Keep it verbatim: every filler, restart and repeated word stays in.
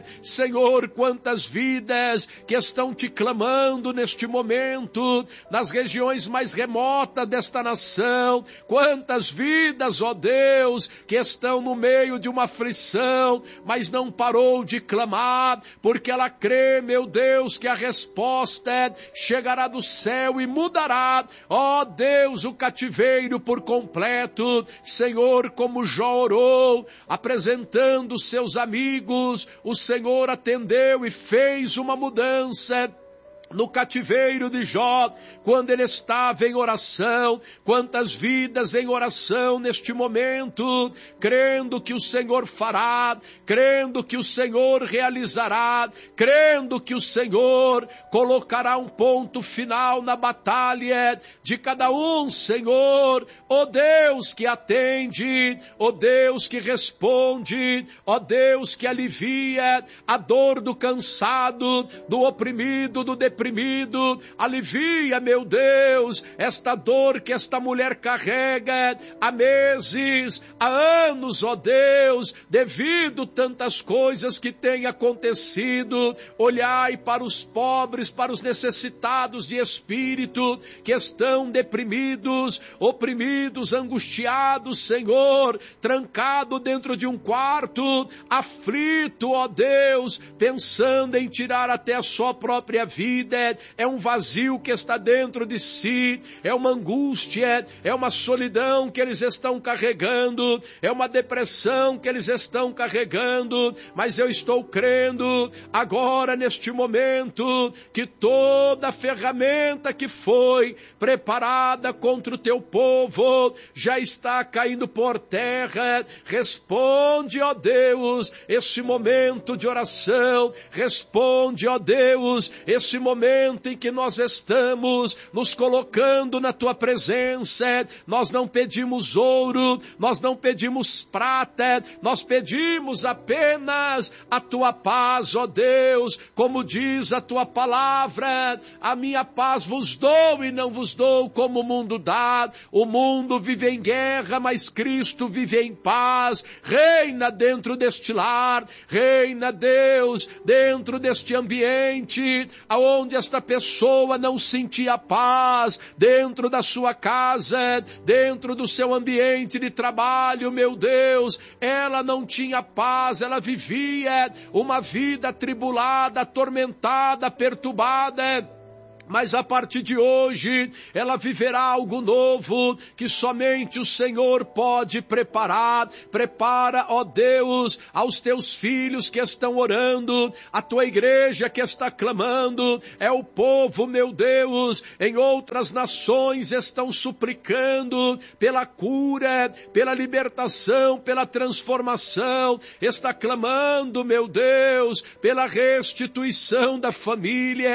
Senhor, quantas vidas que estão te clamando neste momento, nas regiões mais remotas desta nação, quantas vidas, ó Deus, que estão no meio de uma aflição, mas não parou de clamar, porque ela crê, meu Deus, que a resposta chegará do céu e mudará, ó Deus, o cativeiro por completo. Senhor, como Jó orou, apresentando seus amigos, o Senhor atendeu e fez uma mudança no cativeiro de Jó, quando ele estava em oração. Quantas vidas em oração neste momento, crendo que o Senhor fará, crendo que o Senhor realizará, crendo que o Senhor colocará um ponto final na batalha de cada um, Senhor. Ó Deus que atende, ó Deus que responde, ó Deus que alivia a dor do cansado, do oprimido, do deprimido, Deprimido, alivia, meu Deus, esta dor que esta mulher carrega há meses, há anos, ó Deus, devido tantas coisas que têm acontecido. Olhai para os pobres, para os necessitados de espírito, que estão deprimidos, oprimidos, angustiados, Senhor, trancado dentro de um quarto, aflito, ó Deus, pensando em tirar até a sua própria vida. É um vazio que está dentro de si, é uma angústia, é uma solidão que eles estão carregando, é uma depressão que eles estão carregando, mas eu estou crendo agora neste momento que toda a ferramenta que foi preparada contra o teu povo já está caindo por terra. Responde, ó Deus, esse momento de oração, responde, ó Deus, esse momento momento em que nós estamos nos colocando na tua presença. Nós não pedimos ouro, nós não pedimos prata, nós pedimos apenas a tua paz, ó Deus, como diz a tua palavra: a minha paz vos dou e não vos dou como o mundo dá. O mundo vive em guerra, mas Cristo vive em paz. Reina dentro deste lar, reina, Deus, dentro deste ambiente aonde esta pessoa não sentia paz, dentro da sua casa, dentro do seu ambiente de trabalho, meu Deus, ela não tinha paz, ela vivia uma vida atribulada, atormentada, perturbada. Mas a partir de hoje, ela viverá algo novo, que somente o Senhor pode preparar. Prepara, ó Deus, aos teus filhos que estão orando, a tua igreja que está clamando, é o povo, meu Deus, em outras nações estão suplicando pela cura, pela libertação, pela transformação, está clamando, meu Deus, pela restituição da família.